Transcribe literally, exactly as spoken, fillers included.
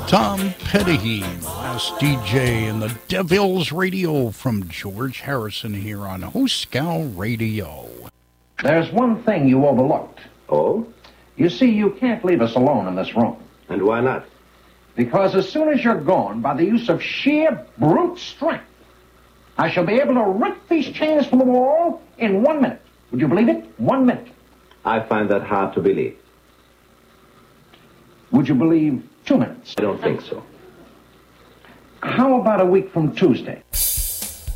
Tom Petty, last D J in the Devils Radio from George Harrison here on Hooskow Radio. There's one thing you overlooked. Oh? You see, you can't leave us alone in this room. And why not? Because as soon as you're gone, by the use of sheer brute strength, I shall be able to rip these chains from the wall in one minute. Would you believe it? One minute. I find that hard to believe. Would you believe two minutes? I don't think so. How about a week from Tuesday?